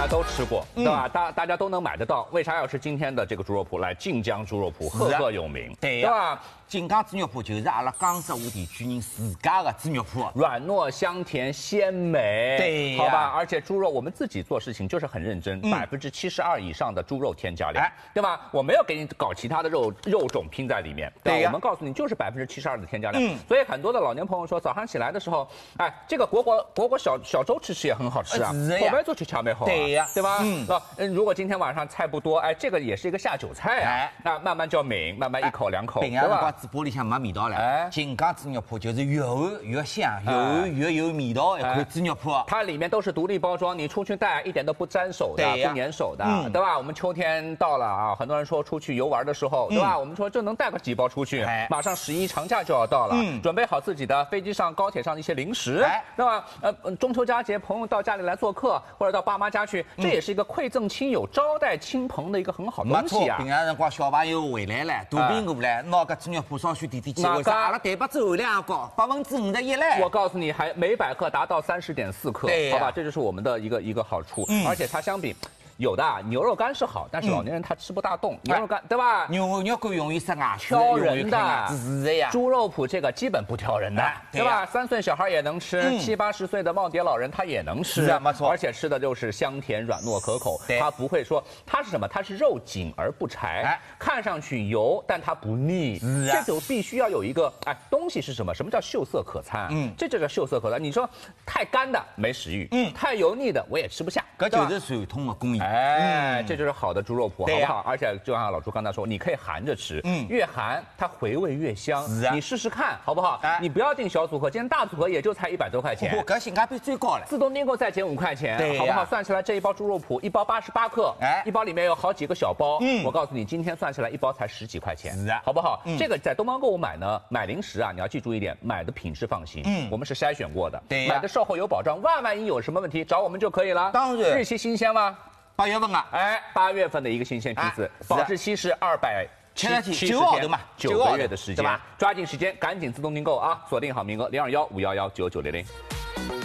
家都吃过，对吧？大家都能买得到，为啥要吃今天的这个猪肉脯？来，晋江猪肉脯赫赫有名， 对吧？ 晋江猪肉脯就是阿拉江浙沪地区人自家的猪肉脯， 软糯香甜鲜美， 对， 好吧。而且猪肉我们自己做事情就是很认真，72%以上的猪肉添加量，对吧？我没有给你搞其他的肉种拼在里面，对吧？我们告诉你就是72%的添加量，所以很多的老年朋友说早上起来的时候，哎，这个果果小粥吃也很好吃啊，口味做起巧美好，对呀，对吧？如果今天晚上菜不多，哎，这个也是一个下酒菜啊，那慢慢叫抿，慢慢一口两口，对吧？ 嘴巴里向没味道了。晋江猪肉脯就是越厚越香，越有味道一块猪肉脯。 它里面都是独立包装，你出去带一点都不粘手的，不粘手的，对吧？我们秋天到了啊，很多人说出去游玩的时候，对吧？我们说就能带个几包出去，马上11长假就要到了，准备好自己的飞机上、高铁上的一些零食，对吧？中秋佳节朋友到家里来做客，或者到爸妈家去，这也是一个馈赠亲友、招待亲朋的一个很好东西啊。 平常辰光小朋友回来了，大苹果了，拿个猪肉脯稍许点起，为啥阿拉台北质量高，51%嘞？ 我告诉你，还每100克达到30.4克，好吧，这就是我们的一个好处，而且它相比。有的牛肉干是好，但是老年人他吃不大动牛肉干，对吧？ 牛肉干容易塞牙齿， 挑人的， 是的呀。 猪肉脯这个基本不挑人的，对吧？3岁小孩也能吃，70、80岁的耄耋老人他也能吃， 没错。 而且吃的就是香甜软糯可口，它不会说它是什么？它是肉紧而不柴，看上去油，但它不腻。这就必须要有一个东西是什么？什么叫秀色可餐？这就叫秀色可餐。你说太干的没食欲，太油腻的我也吃不下， 这就是传统的工艺。 这就是好的猪肉脯，好不好？而且就像老朱刚才说，你可以含着吃，越含它回味越香。你试试看，好不好？你不要订小组合，今天大组合也就才100多块钱， 这性价比最高了。 自动订购再减5块钱，好不好？算起来这一包猪肉脯，一包88克，一包里面有好几个小包。我告诉你，今天算起来一包才10几块钱，好不好？这个在东方购物买呢，买零食啊，你要记住一点，买的品质放心，我们是筛选过的，买的售后有保障，万一有什么问题找我们就可以了。 当然， 日期新鲜吗 ？8月份啊 ，8月份的一个新鲜批次，保质期是270天嘛，9个月的时间，抓紧时间，赶紧自动订购啊！锁定好名额，021-511-9900。